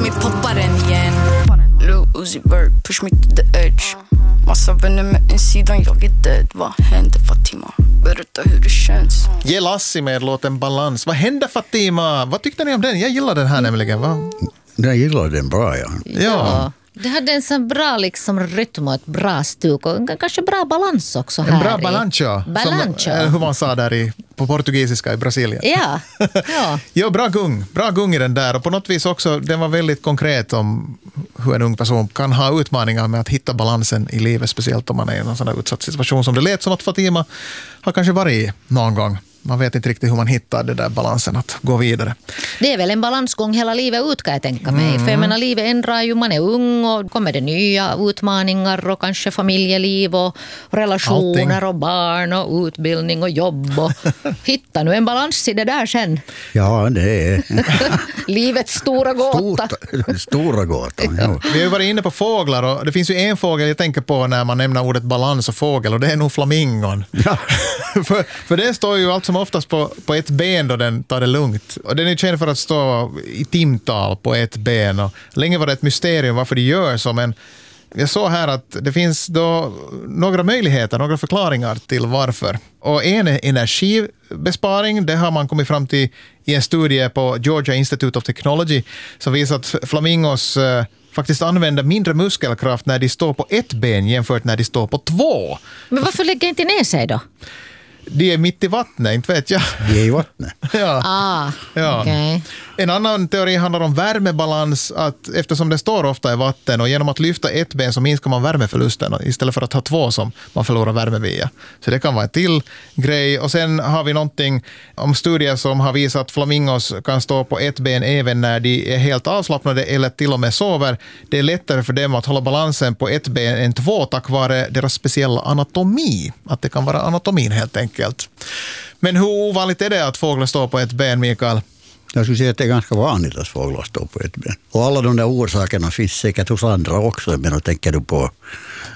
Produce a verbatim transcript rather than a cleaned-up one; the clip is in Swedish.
vi poppar den igen. Lil Uzi Vert, push me to the edge. Massa vänner med insidan, jag är dead. Vad händer Fatima? Berätta hur det känns. Ge Lassi med låten Balans. Vad händer Fatima? Vad tyckte ni om den? Jag gillar den här nämligen. Va? Jag gillar den bra, ja. Ja. Ja. Det hade en sån bra liksom, rytm och ett bra stuk och kanske bra balans också här. En bra balancho. Balancho. Som, hur man sa där i, på portugisiska i Brasilien. Ja, ja. Ja, bra gung. Bra gung i den där. Och på något vis också, den var väldigt konkret om hur en ung person kan ha utmaningar med att hitta balansen i livet, speciellt om man är i en sån här utsatt situation som det lät som att Fatima har kanske varit i någon gång. Man vet inte riktigt hur man hittar det där balansen att gå vidare. Det är väl en balansgång hela livet ut, kan jag tänka mig. Mm. För jag menar, livet ändrar ju, man är ung och kommer det nya utmaningar och kanske familjeliv och relationer Allting. Och barn och utbildning och jobb. Och hitta nu en balans i det där sen. Ja, det är... Livets stora gåta. Stor, stora gåta, ja. Vi har ju varit inne på fåglar och det finns ju en fågel jag tänker på när man nämner ordet balans och fågel och det är nog flamingon. Ja. för, för det står ju allt som oftast på, på ett ben då den tar det lugnt. Och den är känd för att stå i timtal på ett ben. Och länge var det ett mysterium varför de gör så, men jag såg här att det finns då några möjligheter, några förklaringar till varför. Och en är energibesparing, det har man kommit fram till i en studie på Georgia Institute of Technology som visar att flamingos eh, faktiskt använder mindre muskelkraft när de står på ett ben jämfört när de står på två. Men varför lägger inte ner sig då? De är mitt i vattnet, inte vet jag. De är i vattnet. Ja. Ah, ja. Okay. En annan teori handlar om värmebalans, att eftersom det står ofta i vatten och genom att lyfta ett ben så minskar man värmeförlusten istället för att ha två som man förlorar värme via. Så det kan vara en till grej. Och sen har vi någonting om studier som har visat att flamingos kan stå på ett ben även när de är helt avslappnade eller till och med sover. Det är lättare för dem att hålla balansen på ett ben än två tack vare deras speciella anatomi. Att det kan vara anatomin helt enkelt. Men hur ovanligt är det att fåglar står på ett ben, Mikael? Jag skulle säga att det är ganska vanligt att fåglar står på ett ben. Och alla de där orsakerna finns säkert hos andra också. Men då tänker du på